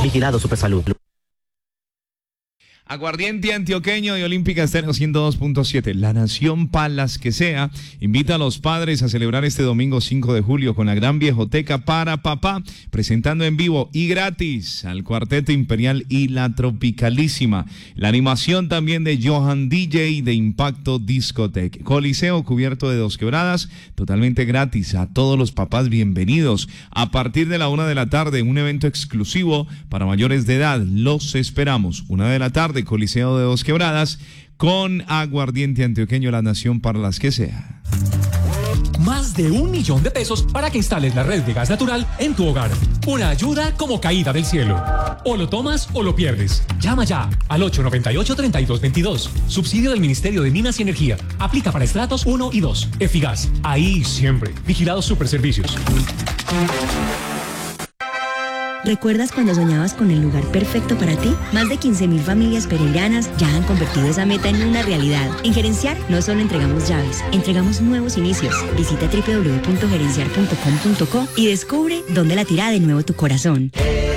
Vigilado Supersalud. Aguardiente antioqueño y Olímpica Estéreo 102.7. La nación palas que sea invita a los padres a celebrar este domingo 5 de julio con la gran viejoteca para papá, presentando en vivo y gratis al Cuarteto Imperial y la Tropicalísima. La animación también de Johan DJ de Impacto Discotech. Coliseo cubierto de Dos Quebradas, totalmente gratis. A todos los papás bienvenidos. A partir de la 1 de la tarde, un evento exclusivo para mayores de edad. Los esperamos. 1 de la tarde. Coliseo de Dos Quebradas con Aguardiente Antioqueño, la nación para las que sea. Más de 1 millón de pesos para que instales la red de gas natural en tu hogar. Una ayuda como caída del cielo. O lo tomas o lo pierdes. Llama ya al 898-3222. Subsidio del Ministerio de Minas y Energía. Aplica para estratos 1 y 2. Efigas. Ahí siempre. Vigilados Superservicios. ¿Recuerdas cuando soñabas con el lugar perfecto para ti? Más de 15.000 familias pereiranas ya han convertido esa meta en una realidad. En Gerenciar no solo entregamos llaves, entregamos nuevos inicios. Visita www.gerenciar.com.co y descubre dónde latirá de nuevo tu corazón.